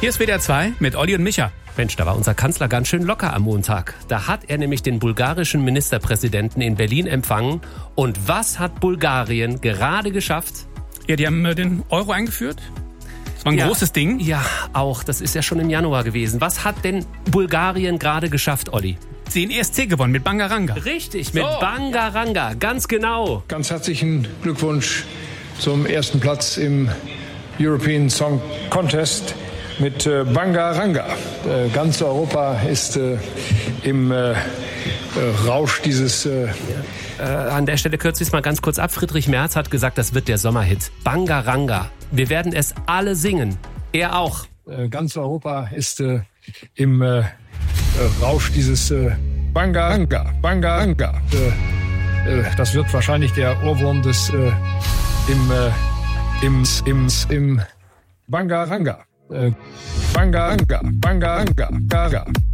Hier ist WDR 2 mit Olli und Micha. Mensch, da war unser Kanzler ganz schön locker am Montag. Da hat er nämlich den bulgarischen Ministerpräsidenten in Berlin empfangen. Und was hat Bulgarien gerade geschafft? Ja, die haben den Euro eingeführt. Das war ein großes Ding. Ja, auch. Das ist ja schon im Januar gewesen. Was hat denn Bulgarien gerade geschafft, Olli? Den ESC gewonnen mit Bangaranga. Richtig, mit Bangaranga. Ganz genau. Ganz herzlichen Glückwunsch zum ersten Platz im European Song Contest mit Bangaranga. Ganz Europa ist im Rausch dieses... An der Stelle kürze ich es mal ganz kurz ab. Friedrich Merz hat gesagt, das wird der Sommerhit. Bangaranga. Wir werden es alle singen. Er auch. Ganz Europa ist im Rausch dieses Bangaranga. Bangaranga. Das wird wahrscheinlich der Ohrwurm des im Bangaranga. Bangaranga. Bangaranga.